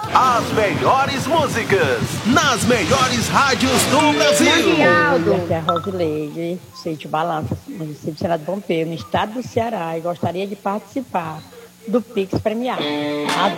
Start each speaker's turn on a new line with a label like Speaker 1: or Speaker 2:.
Speaker 1: As melhores músicas, nas melhores rádios do Brasil.
Speaker 2: Aqui é a Rosileide, sítio Balança, município de Senado do Pompeiro, no estado do Ceará, e gostaria de participar do Pix Premiado.